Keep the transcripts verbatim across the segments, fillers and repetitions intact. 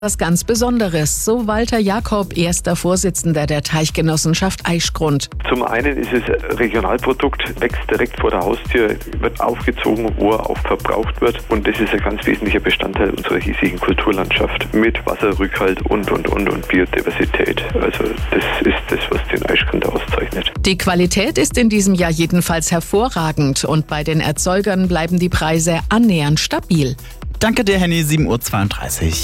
Was ganz Besonderes, so Walter Jakob, erster Vorsitzender der Teichgenossenschaft Aischgrund. Zum einen ist es ein Regionalprodukt, wächst direkt vor der Haustür, wird aufgezogen, wo er auch verbraucht wird. Und das ist ein ganz wesentlicher Bestandteil unserer hiesigen Kulturlandschaft mit Wasserrückhalt und, und, und, und Biodiversität. Also das ist das, was den Aischgrund auszeichnet. Die Qualität ist in diesem Jahr jedenfalls hervorragend und bei den Erzeugern bleiben die Preise annähernd stabil. Danke dir, Henny, sieben Uhr zweiunddreißig.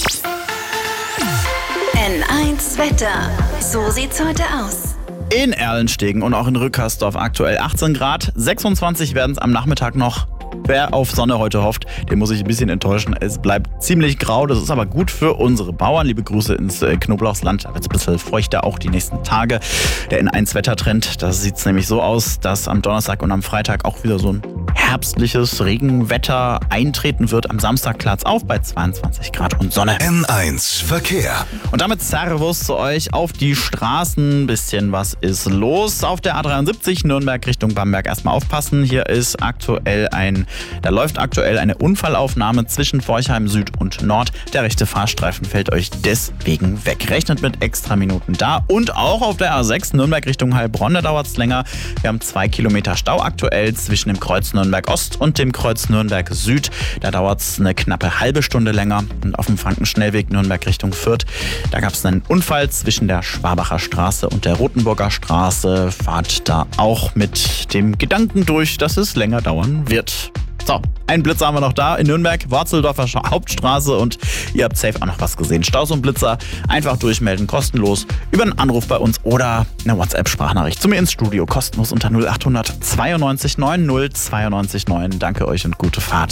N eins Wetter. So sieht's heute aus. In Erlenstegen und auch in Rückersdorf aktuell achtzehn Grad, sechsundzwanzig werden es am Nachmittag noch. Wer auf Sonne heute hofft, den muss ich ein bisschen enttäuschen. Es bleibt ziemlich grau, das ist aber gut für unsere Bauern. Liebe Grüße ins Knoblauchsland, da wird es ein bisschen feuchter auch die nächsten Tage. Der N eins Wettertrend, da sieht es nämlich so aus, dass am Donnerstag und am Freitag auch wieder so ein herbstliches Regenwetter eintreten wird. Am Samstag klart es auf bei zweiundzwanzig Grad und Sonne. N eins Verkehr. Und damit Servus zu euch auf die Straßen. Ein bisschen was ist los. Auf der A dreiundsiebzig Nürnberg Richtung Bamberg erstmal aufpassen. Hier ist aktuell ein, da läuft aktuell eine Unfallaufnahme zwischen Forchheim Süd und Nord. Der rechte Fahrstreifen fällt euch deswegen weg. Rechnet mit extra Minuten da. Und auch auf der A sechs Nürnberg Richtung Heilbronn, da dauert es länger. Wir haben zwei Kilometer Stau aktuell zwischen dem Kreuz Nürnberg Ost und dem Kreuz Nürnberg Süd. Da dauert es eine knappe halbe Stunde länger. Und auf dem Frankenschnellweg Nürnberg Richtung Fürth, da gab es einen Unfall zwischen der Schwabacher Straße und der Rotenburger Straße. Fahrt da auch mit dem Gedanken durch, dass es länger dauern wird. So, einen Blitzer haben wir noch da in Nürnberg, Worzeldorfer Hauptstraße, und ihr habt safe auch noch was gesehen. Staus und Blitzer, einfach durchmelden, kostenlos, über einen Anruf bei uns oder eine WhatsApp-Sprachnachricht zu mir ins Studio, kostenlos unter null acht zweiundneunzig neun null zweiundneunzig neun. Danke euch und gute Fahrt.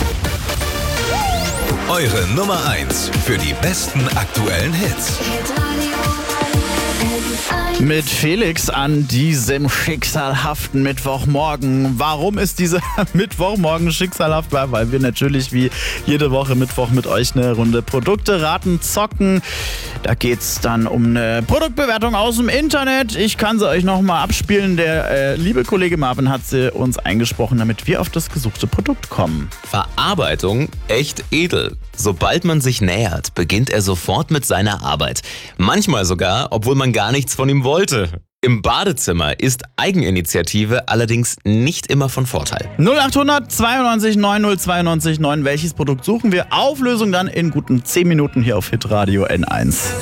Eure Nummer eins für die besten aktuellen Hits. Mit Felix an diesem schicksalhaften Mittwochmorgen. Warum ist dieser Mittwochmorgen schicksalhaft? Weil wir natürlich wie jede Woche Mittwoch mit euch eine Runde Produkte raten, zocken. Da geht's dann um eine Produktbewertung aus dem Internet. Ich kann sie euch nochmal abspielen. Der äh, liebe Kollege Marvin hat sie uns eingesprochen, damit wir auf das gesuchte Produkt kommen. Verarbeitung echt edel. Sobald man sich nähert, beginnt er sofort mit seiner Arbeit. Manchmal sogar, obwohl man gar nichts von ihm wollte. Im Badezimmer ist Eigeninitiative allerdings nicht immer von Vorteil. null acht zweiundneunzig neun null zweiundneunzig neun. Welches Produkt suchen wir? Auflösung dann in guten zehn Minuten hier auf Hitradio N eins.